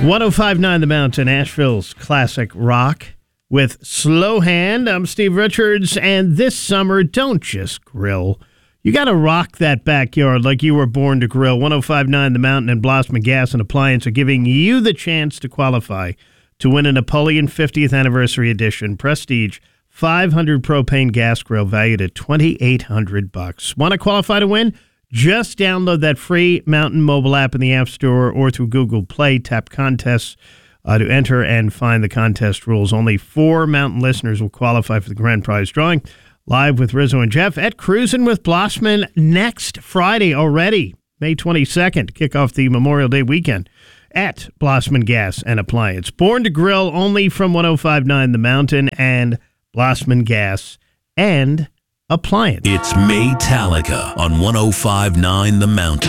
1059 The Mountain, Asheville's classic rock with Slow Hand. I'm Steve Richards, and this summer, don't just grill. You got to rock that backyard like you were born to grill. 1059 The Mountain and Blossman Gas and Appliance are giving you the chance to qualify to win a Napoleon 50th Anniversary Edition Prestige 500 propane gas grill valued at $2,800. Want to qualify to win? Just download that free Mountain mobile app in the App Store or through Google Play. Tap contests to enter and find the contest rules. Only 4 Mountain listeners will qualify for the grand prize drawing. Live with Rizzo and Jeff at Cruisin' with Blossman next Friday already, May 22nd, to kick off the Memorial Day weekend at Blossman Gas and Appliance. Born to grill only from 1059 The Mountain and Blossman Gas and Appliance. It's Maytalica on 1059 The Mountain.